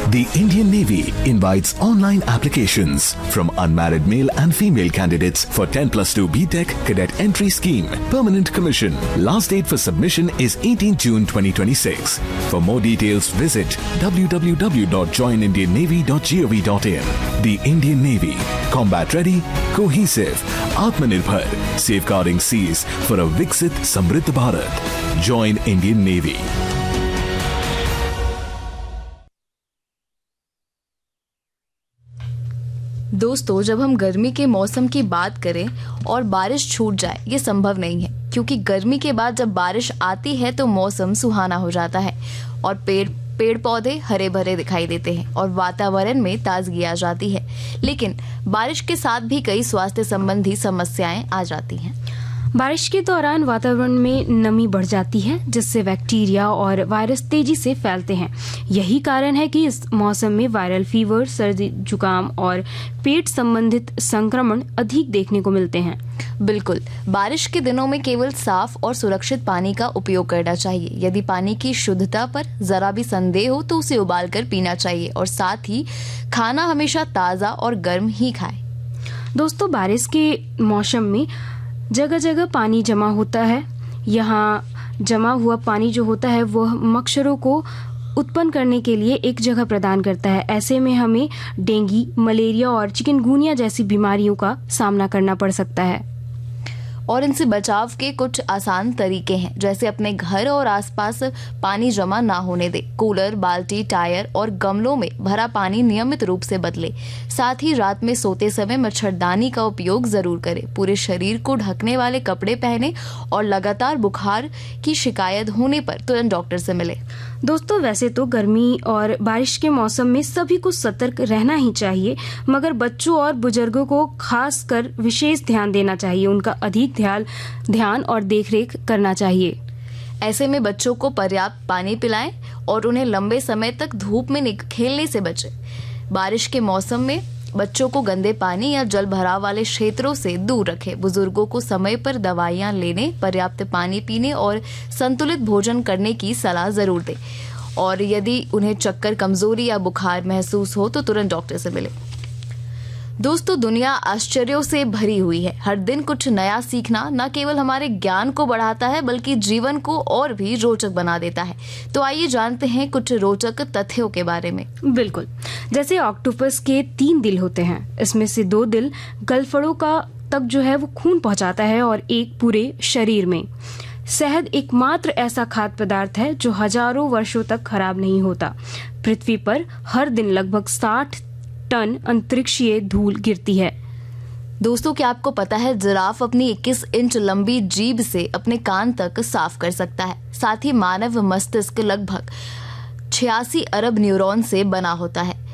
The Indian Navy invites online applications from unmarried male and female candidates for 10+2 BTech Cadet Entry Scheme, Permanent Commission. Last date for submission is 18 June 2026. For more details, visit www.joinindiannavy.gov.in. The Indian Navy, combat ready, cohesive, Atmanirbhar, safeguarding seas for a Viksit Samriddh Bharat. Join Indian Navy. दोस्तों, जब हम गर्मी के मौसम की बात करें और बारिश छूट जाए, ये संभव नहीं है, क्योंकि गर्मी के बाद जब बारिश आती है तो मौसम सुहाना हो जाता है और पेड़ पौधे हरे भरे दिखाई देते हैं और वातावरण में ताजगी आ जाती है। लेकिन बारिश के साथ भी कई स्वास्थ्य संबंधी समस्याएं आ जाती हैं। बारिश के दौरान वातावरण में नमी बढ़ जाती है, जिससे बैक्टीरिया और वायरस तेजी से फैलते हैं। यही कारण है कि इस मौसम में वायरल फीवर, सर्दी, जुकाम और पेट संबंधित संक्रमण अधिक देखने को मिलते हैं। बिल्कुल, बारिश के दिनों में केवल साफ और सुरक्षित पानी का उपयोग करना चाहिए। यदि पानी की शुद्धता पर जरा भी संदेह हो तो उसे उबालकर पीना चाहिए और साथ ही खाना हमेशा ताज़ा और गर्म ही खाएं। दोस्तों, बारिश के मौसम में जगह जगह पानी जमा होता है। यहाँ जमा हुआ पानी जो होता है वह मच्छरों को उत्पन्न करने के लिए एक जगह प्रदान करता है। ऐसे में हमें डेंगू, मलेरिया और चिकनगुनिया जैसी बीमारियों का सामना करना पड़ सकता है। और इनसे बचाव के कुछ आसान तरीके हैं, जैसे अपने घर और आसपास पानी जमा ना होने दे। कूलर, बाल्टी, टायर और गमलों में भरा पानी नियमित रूप से बदले। साथ ही रात में सोते समय मच्छरदानी का उपयोग जरूर करें। पूरे शरीर को ढकने वाले कपड़े पहने और लगातार बुखार की शिकायत होने पर तुरंत डॉक्टर से मिले। दोस्तों, वैसे तो गर्मी और बारिश के मौसम में सभी को सतर्क रहना ही चाहिए, मगर बच्चों और बुजुर्गों को खास कर विशेष ध्यान देना चाहिए। उनका अधिक ध्यान और देखरेख करना चाहिए। ऐसे में बच्चों को पर्याप्त पानी पिलाएं और उन्हें लंबे समय तक धूप में खेलने से बचें। बारिश के मौसम में बच्चों को गंदे पानी या जल भराव वाले क्षेत्रों से दूर रखें। बुजुर्गों को समय पर दवाइयां लेने, पर्याप्त पानी पीने और संतुलित भोजन करने की सलाह जरूर दें। और यदि उन्हें चक्कर, कमजोरी या बुखार महसूस हो तो तुरंत डॉक्टर से मिलें। दोस्तों, दुनिया आश्चर्यों से भरी हुई है। हर दिन कुछ नया सीखना न केवल हमारे ज्ञान को बढ़ाता है बल्कि जीवन को और भी रोचक बना देता है। तो आइए जानते हैं कुछ रोचक तथ्यों के बारे में। बिल्कुल, जैसे ऑक्टोपस के 3 दिल होते हैं। इसमें से 2 दिल गलफड़ों का तक जो है वो खून पहुंचाता है और एक पूरे शरीर में। शहद एकमात्र ऐसा खाद्य पदार्थ है जो हजारों वर्षों तक खराब नहीं होता। पृथ्वी पर हर दिन लगभग 60 टन अंतरिक्षीय धूल गिरती है। दोस्तों, क्या आपको पता है जिराफ अपनी 21 इंच लंबी जीभ से अपने कान तक साफ कर सकता है। साथ ही मानव मस्तिष्क लगभग 86 अरब न्यूरॉन से बना होता है।